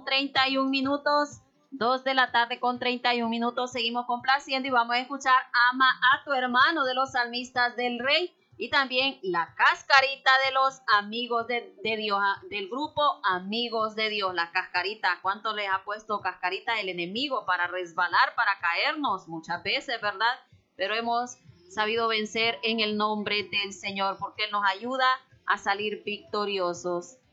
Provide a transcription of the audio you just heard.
2 de la tarde con 31 minutos. Seguimos complaciendo y vamos a escuchar Ama a tu hermano de los salmistas del Rey y también la cascarita de los amigos de Dios, del grupo Amigos de Dios. La cascarita, ¿cuánto les ha puesto cascarita el enemigo para resbalar, para caernos? Muchas veces, ¿verdad? Pero hemos sabido vencer en el nombre del Señor porque Él nos ayuda a salir victoriosos.